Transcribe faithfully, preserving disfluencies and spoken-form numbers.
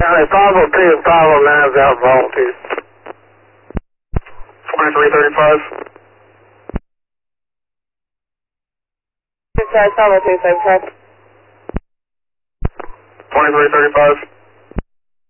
County five oh two and five oh nine is out volunteers. twenty-three thirty-five. Dispatch five oh two, same track. twenty-three thirty-five.